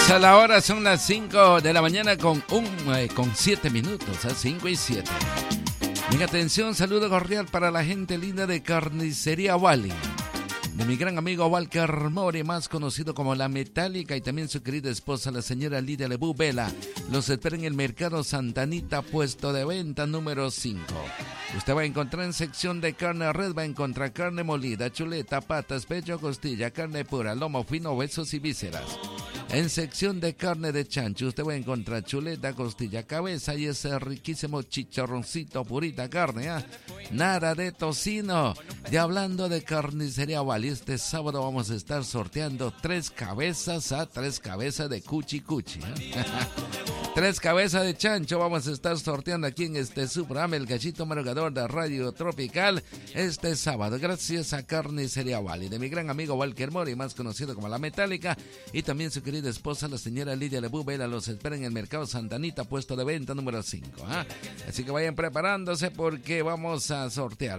A la hora son las 5 de la mañana con 7 minutos, 5 y 7. Bien, atención, saludo cordial para la gente linda de Carnicería Wally, de mi gran amigo Walker Mori, más conocido como La Metálica, y también su querida esposa, la señora Lidia Lebú Vela. Los espera en el Mercado Santa Anita, puesto de venta número 5. Usted va a encontrar en sección de carne red, va a encontrar carne molida, chuleta, patas, pecho, costilla, carne pura, lomo fino, huesos y vísceras. En sección de carne de chancho, usted va a encontrar chuleta, costilla, cabeza y ese riquísimo chicharroncito, purita carne, ¿eh? Nada de tocino. Y hablando de Carnicería Wally, este sábado vamos a estar sorteando 3 cabezas de cuchi cuchi, ¿eh? 3 cabezas de chancho vamos a estar sorteando aquí en su programa El Gallito Madrugador de Radio Tropical este sábado, gracias a Carnicería Wally, de mi gran amigo Walker Mori, más conocido como La Metálica, y también su querida esposa, la señora Lidia Lebú Vela. Los espera en el Mercado Santa Anita, puesto de venta número 5, ¿eh? Así que vayan preparándose porque vamos a sortear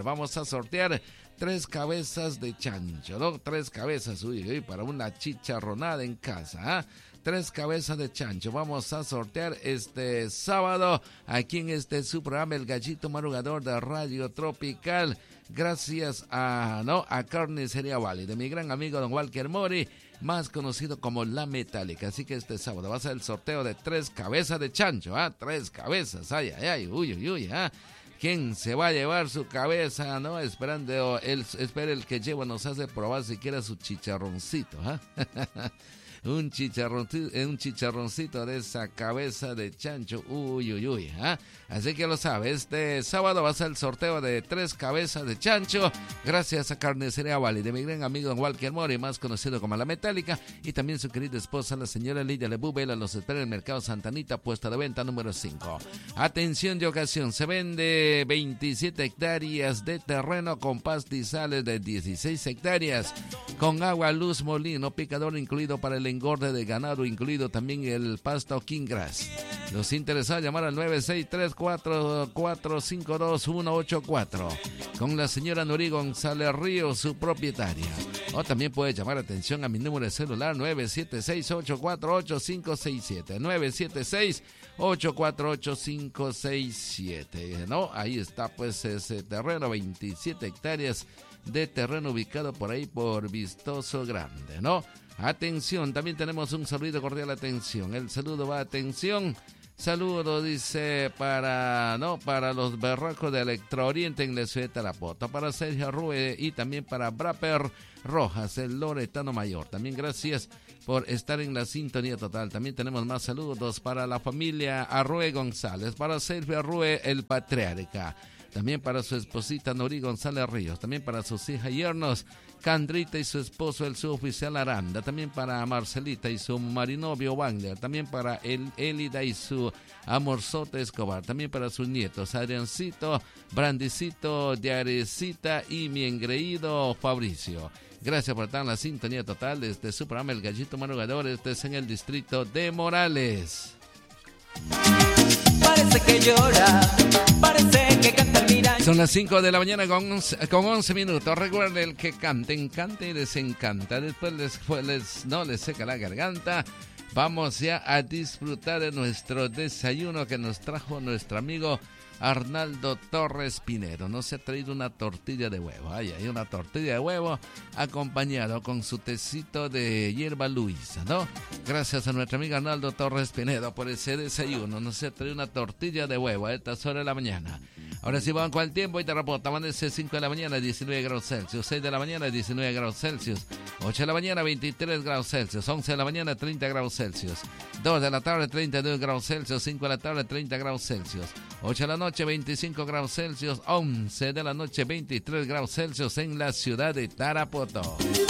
3 cabezas de chancho, ¿no? 3 cabezas, uy, para una chicharronada en casa, ¿eh? 3 cabezas de chancho vamos a sortear este sábado aquí en su programa El Gallito Madrugador de Radio Tropical, gracias a Carnicería Wally, de mi gran amigo don Walker Mori, más conocido como La Metálica. Así que este sábado va a ser el sorteo de 3 cabezas de chancho, 3 cabezas, uy, ¿quién se va a llevar su cabeza? No, espera el que lleva, nos hace probar siquiera su chicharroncito, un chicharroncito de esa cabeza de chancho, uy, así que lo sabe, este sábado va a ser el sorteo de 3 cabezas de chancho, gracias a Carnicería Wally, de mi gran amigo don Walker Mori, más conocido como La Metálica, y también su querida esposa, la señora Lidia Lebú Vela. Los espera en el Mercado Santa Anita, puesta de venta número 5. Atención de ocasión, se vende 27 hectáreas de terreno con pastizales de 16 hectáreas, con agua, luz, molino, picador incluido para el engorde de ganado, incluido también el pasto King Grass. Los interesados llamar al 963-452-184 con la señora Nuri González Ríos, su propietaria. O también puede llamar atención a mi número de celular 976-848-567 976-848-567, ¿no? Ahí está pues ese terreno, 27 hectáreas de terreno ubicado por ahí por Vistoso Grande, ¿no? Atención, también tenemos un saludo cordial, atención. El saludo va, atención. Saludo, dice, para los berracos de Electrooriente en la ciudad de Tarapoto, para Sergio Arrue y también para Braper Rojas, el loretano mayor. También gracias por estar en la sintonía total. También tenemos más saludos para la familia Arrue González, para Sergio Arrue, el patriarca. También para su esposita Nuri González Ríos, también para sus hijas yernos Candrita y su esposo el suboficial Aranda, también para Marcelita y su marinovio Wagner, también para Elida y su amorzote Escobar, también para sus nietos Adriancito, Brandicito, Diarecita y mi engreído Fabricio. Gracias por estar en la sintonía total de este su programa El Gallito Madrugador. Este es en el distrito de Morales. Parece que llora, parece que canta el mirar. Son las 5 de la mañana con 11 minutos. Recuerden, el que encanta y les encanta. Después les seca la garganta. Vamos ya a disfrutar de nuestro desayuno que nos trajo nuestro amigo Arnaldo Torres Pinedo. Nos ha traído una tortilla de huevo. Hay una tortilla de huevo acompañado con su tecito de hierba Luisa, ¿no? Gracias a nuestro amigo Arnaldo Torres Pinedo por ese desayuno. Nos ha traído una tortilla de huevo a estas horas de la mañana. Ahora sí vamos con el tiempo y te reporta. Amanece 5 de la mañana, 19 grados Celsius. 6 de la mañana, 19 grados Celsius. 8 de la mañana, 23 grados Celsius. 11 de la mañana, 30 grados Celsius. 2 de la tarde, 32 grados Celsius. 5 de la tarde, 30 grados Celsius. 8 de la noche, 25 grados Celsius. 11 de la noche, 23 grados Celsius en la ciudad de Tarapoto.